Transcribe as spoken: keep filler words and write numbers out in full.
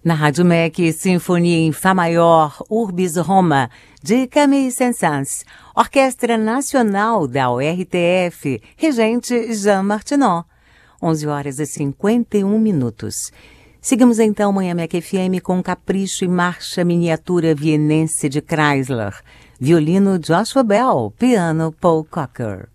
Na Rádio M E C, Sinfonia em Fá Maior, Urbis Roma, de Camille Saint-Saëns, Orquestra Nacional da U R T F, regente Jean Martineau. onze horas e cinquenta e um minutos. Seguimos então Manhã M E C F M com Capricho e Marcha Miniatura Vienense de Chrysler. Violino Joshua Bell, piano Paul Cocker.